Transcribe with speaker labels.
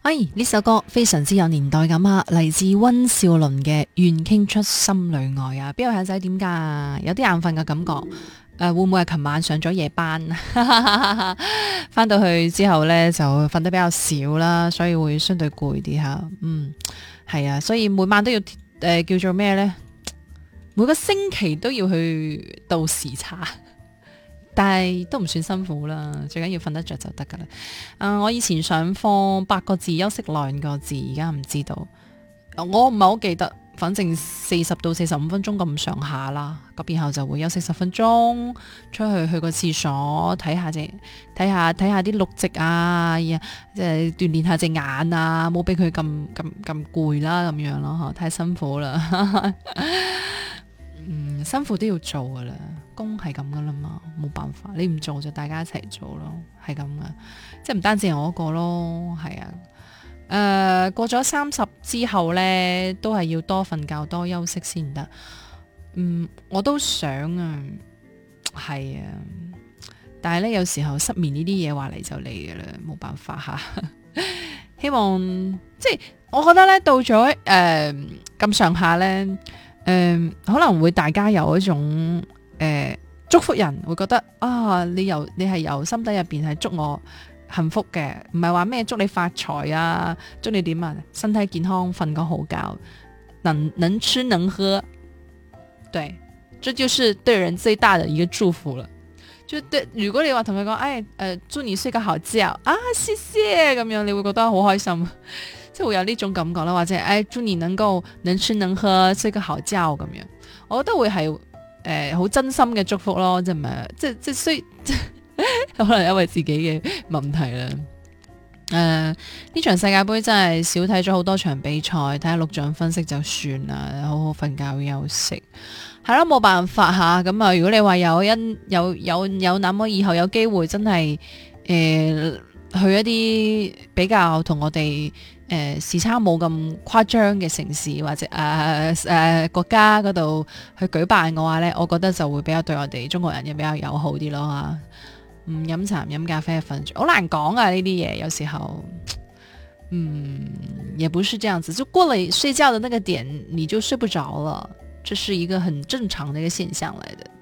Speaker 1: 哎，呢首歌非常之有年代感啊，嚟自溫兆倫嘅《願傾出心裏愛》啊，邊位友仔點㗎？有啲眼瞓嘅感覺，會唔會係琴晚上咗夜班？翻到去之後呢，就瞓得比較少啦，所以會相對攰啲吓。係啊，所以每晚都要叫做咩呢？每個星期都要去到時差。但係都唔算辛苦啦，最緊要瞓得着就得噶啦。我以前上課8個字休息2個字，而家唔知道，我唔係好記得，反正40到45分鐘咁上下啦。咁然後就會休息10分鐘，出去個廁所睇下啲綠植啊，即係鍛煉下隻眼啊，冇俾佢咁攰啦，咁樣咯，太辛苦啦。辛苦都要做噶啦，工係咁噶啦嘛，冇辦法，你唔做就大家一齊做咯，係咁噶，即係唔單止係我一個咯，係啊，過咗30之後呢，都係要多瞓覺多休息先得，我都想啊，係啊，但係呢，有時候失眠呢啲嘢話嚟就嚟噶啦，冇辦法吓，希望即係我覺得呢，到咗咁上下呢。可能會大家有一種祝福人，會覺得啊，你係由心底入邊係祝我幸福嘅，唔係話咩祝你發財啊，祝你點啊，身體健康，瞓個好覺，能吃能喝，對，這就是對人最大的一個祝福了。就對，如果你話同佢講，祝你睡個好覺啊，謝謝咁樣，你會覺得好開心。即係會有呢種感覺啦，或者祝你能吃能喝，睡個好覺咁樣，我覺得會係好真心嘅祝福咯，即係唔係即係可能因為自己嘅問題啦。呢場世界盃真係少睇咗好多場比賽，睇下錄像分析就算啦，好好瞓覺休息係咯，冇辦法吓。咁啊，如果你話有那麼以後有機會真係去一啲比較同我哋時差冇咁誇張嘅城市或者國家嗰度去舉辦嘅話呢，我覺得就會比較對我哋中國人也比較友好啲咯吓。飲茶飲咖啡瞓住好難講啊，呢啲嘢有時候也不是這樣子，就過了睡覺的那個點你就睡不着了，這是一個很正常的一個現象來的。